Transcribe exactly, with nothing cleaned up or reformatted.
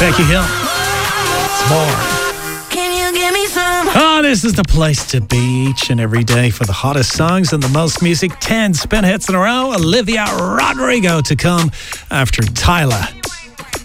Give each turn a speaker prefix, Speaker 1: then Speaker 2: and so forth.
Speaker 1: Becky Hill. It's born.
Speaker 2: Can you give me some?
Speaker 1: Oh, this is the place to be each and every day for the hottest songs and the most music. ten spin hits in a row. Olivia Rodrigo to come after Tyler.